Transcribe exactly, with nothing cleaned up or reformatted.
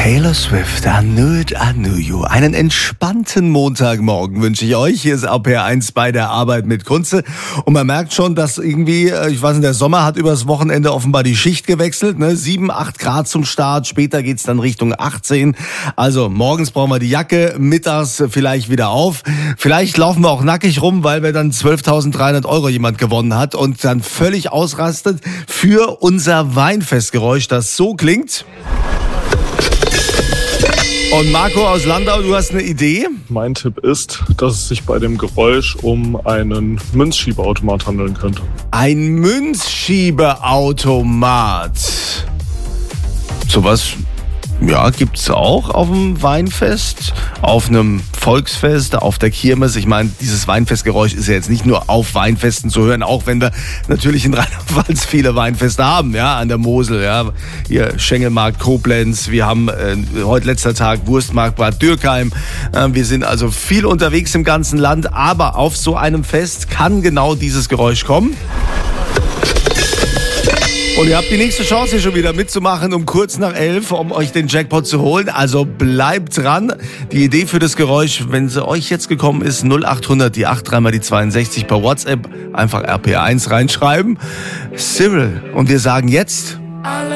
Taylor Swift, I Knew It, I Knew You. Einen entspannten Montagmorgen wünsche ich euch. Hier ist A P R eins bei der Arbeit mit Kunze. Und man merkt schon, dass irgendwie, ich weiß nicht, der Sommer hat übers Wochenende offenbar die Schicht gewechselt. Ne? sieben, acht Grad zum Start, später geht's dann Richtung achtzehn. Also morgens brauchen wir die Jacke, mittags vielleicht wieder auf. Vielleicht laufen wir auch nackig rum, weil wir dann zwölftausenddreihundert Euro jemand gewonnen hat und dann völlig ausrastet für unser Weinfestgeräusch, das so klingt. Und Marco aus Landau, du hast eine Idee? Mein Tipp ist, dass es sich bei dem Geräusch um einen Münzschiebeautomat handeln könnte. Ein Münzschiebeautomat. Sowas, ja, gibt's auch auf dem Weinfest, auf einem Volksfest, auf der Kirmes. Ich meine, dieses Weinfestgeräusch ist ja jetzt nicht nur auf Weinfesten zu hören, auch wenn wir natürlich in Rheinland-Pfalz viele Weinfeste haben, ja, an der Mosel, ja. Hier Schengelmarkt, Koblenz, wir haben äh, heute letzter Tag Wurstmarkt Bad Dürkheim. Äh, wir sind also viel unterwegs im ganzen Land, aber auf so einem Fest kann genau dieses Geräusch kommen. Und ihr habt die nächste Chance hier schon wieder mitzumachen um kurz nach elf, um euch den Jackpot zu holen. Also bleibt dran. Die Idee für das Geräusch, wenn sie euch jetzt gekommen ist, null acht hundert, die acht, dreimal die zweiundsechzig per WhatsApp, einfach R P R eins reinschreiben. Cyril. Und wir sagen jetzt...